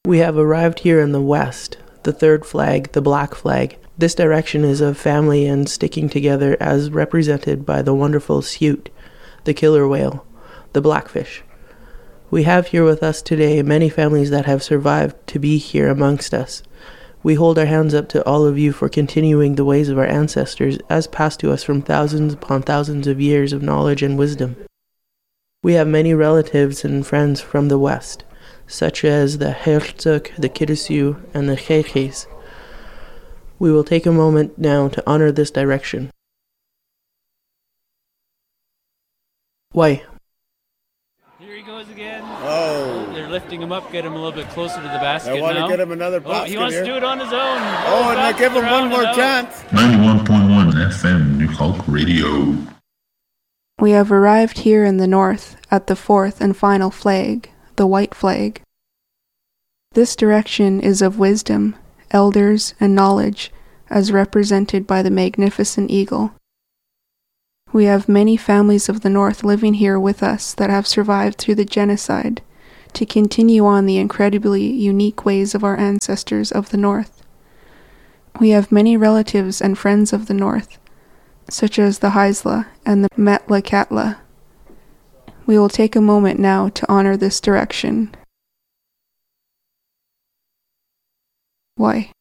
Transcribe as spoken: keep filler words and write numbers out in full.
We have arrived here in the west, the third flag, the black flag. This direction is of family and sticking together as represented by the wonderful scute, the killer whale, the blackfish. We have here with us today many families that have survived to be here amongst us. We hold our hands up to all of you for continuing the ways of our ancestors as passed to us from thousands upon thousands of years of knowledge and wisdom. We have many relatives and friends from the west, such as the Hertzog, the Kirissu, and the Khekhes. We will take a moment now to honor this direction. Why? Here he goes again. Oh. They're lifting him up, get him a little bit closer to the basket. I want now. to get him another basket. Oh, he wants here. to do it on his own. Oh, and I give him one more chance. ninety-one point one F M New Hulk Radio. We have arrived here in the north at the fourth and final flag, the white flag. This direction is of wisdom, elders, and knowledge, as represented by the magnificent eagle. We have many families of the north living here with us that have survived through the genocide to continue on the incredibly unique ways of our ancestors of the north. We have many relatives and friends of the north, such as the Haisla and the Metlakatla. We will take a moment now to honor this direction. Why?